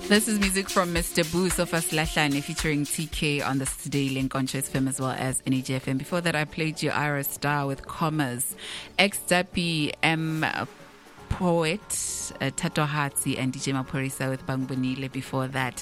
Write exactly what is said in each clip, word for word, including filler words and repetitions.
This is music from Mister Boo, Sofa Slahlane, featuring T K on this Today link on Choice F M as well as N A J F M. Before that, I played you Ira Star with Commas, X Dappy, M Poet, uh, Tato Hatsi, and D J Maphorisa with Bangbonile. Before that,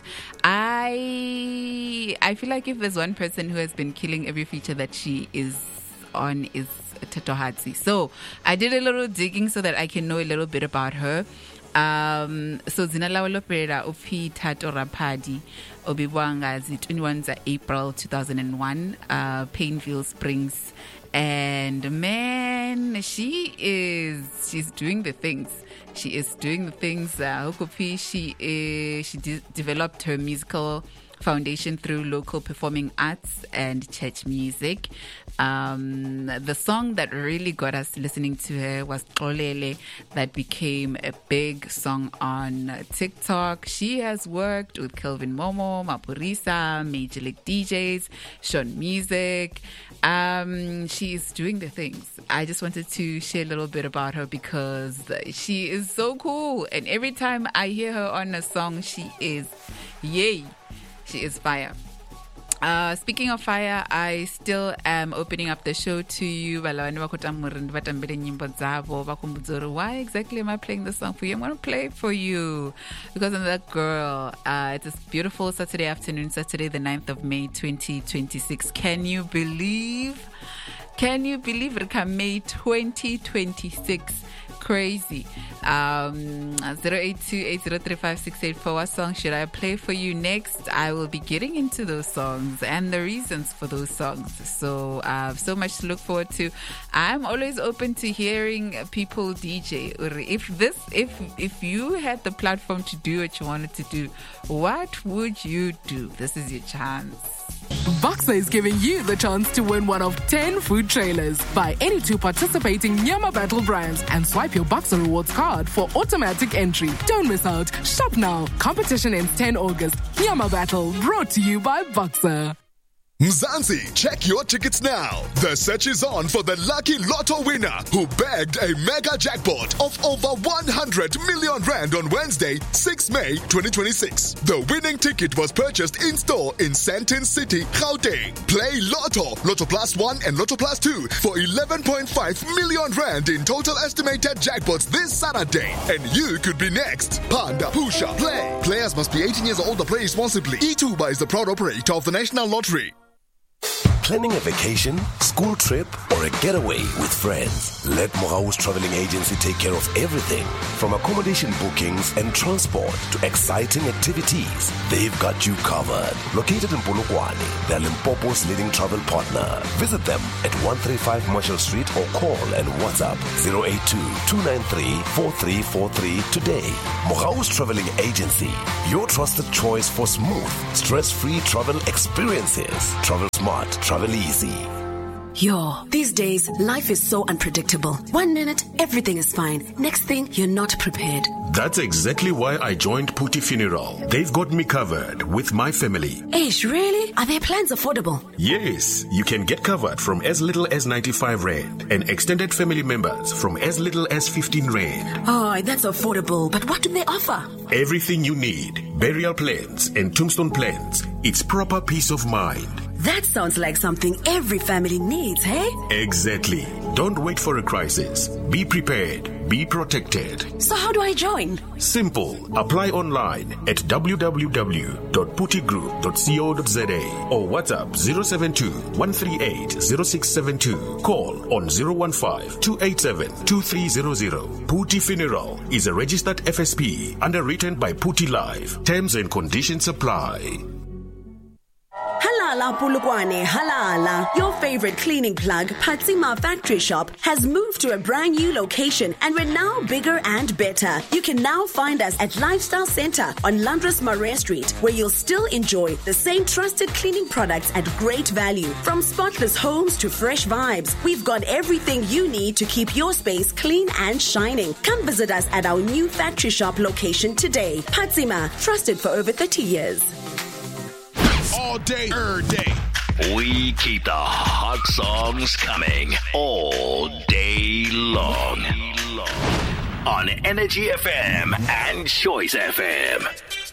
I I feel like if there's one person who has been killing every feature that she is on is Tato Hatsi. So I did a little digging so that I can know a little bit about her. Um, so Zinalawalo Pereira Upi Tato Rapadi Obiwanga zi twenty-first of April two thousand one, uh, Painville Springs, and man, she is she's doing the things. She is doing the things. Uh, Hukupi, she is she de- developed her musical foundation through local performing arts and church music. Um, the song that really got us listening to her was Xolele, that became a big song on TikTok. She has worked with Kelvin Momo, Maphorisa, Major League D Js, Sean Music. Um, she is doing the things. I just wanted to share a little bit about her because she is so cool. And every time I hear her on a song, she is yay. She is fire. Uh, speaking of fire, I still am opening up the show to you. Why exactly am I playing this song for you? I'm going to play it for you because I'm that girl. Uh, it's this beautiful Saturday afternoon, Saturday the ninth of May twenty twenty-six. Can you believe? Can you believe it? May twenty twenty-six. Crazy. um zero eight two eight zero three five six eight four. What song should I play for you next? I will be getting into those songs and the reasons for those songs, so uh so much to look forward to. I'm always open to hearing people D J. If this if if you had the platform to do what you wanted to do, what would you do? This is your chance. Boxer is giving you the chance to win one of ten food trailers. Buy any two participating Nyama Battle brands and swipe your Boxer Rewards card for automatic entry. Don't miss out. Shop now. Competition ends tenth of August. Nyama Battle, brought to you by Boxer. Mzansi, check your tickets now. The search is on for the lucky lotto winner who bagged a mega jackpot of over one hundred million rand on Wednesday, sixth of May twenty twenty-six. The winning ticket was purchased in store in Sandton City, Gauteng. Play Lotto, Lotto Plus one and Lotto Plus two for eleven point five million rand in total estimated jackpots this Saturday. And you could be next. Panda, Pusha, play. Players must be eighteen years old or play responsibly. E two B A is the proud operator of the National Lottery. Planning a vacation, school trip, or a getaway with friends? Let Mogaus Traveling Agency take care of everything. From accommodation bookings and transport to exciting activities, they've got you covered. Located in Polokwane, they're Limpopo's leading travel partner. Visit them at one thirty-five Marshall Street or call and WhatsApp zero eight two, two nine three, four three four three today. Mogaus Traveling Agency, your trusted choice for smooth, stress-free travel experiences. Travel smart, travel easy. Yo, these days, life is so unpredictable. One minute, everything is fine. Next thing, you're not prepared. That's exactly why I joined Putty Funeral. They've got me covered with my family. Ish, really? Are their plans affordable? Yes, you can get covered from as little as ninety-five rand and extended family members from as little as fifteen rand. Oh, that's affordable. But what do they offer? Everything you need. Burial plans and tombstone plans. It's proper peace of mind. That sounds like something every family needs, hey? Exactly. Don't wait for a crisis. Be prepared. Be protected. So how do I join? Simple. Apply online at w w w dot puttygroup dot co dot z a or WhatsApp zero seven two, one three eight, zero six seven two. Call on zero one five, two eight seven, two three zero zero. Putty Funeral is a registered F S P underwritten by Putty Life. Terms and conditions apply. Halala Polokwane, halala. Your favorite cleaning plug, Patsima Factory Shop, has moved to a brand new location and we're now bigger and better. You can now find us at Lifestyle Center on Landros Marais Street, where you'll still enjoy the same trusted cleaning products at great value. From spotless homes to fresh vibes, we've got everything you need to keep your space clean and shining. Come visit us at our new factory shop location today. Patsima, trusted for over thirty years. All day, er day. We keep the hot songs coming all day long on Energy F M and Choice F M.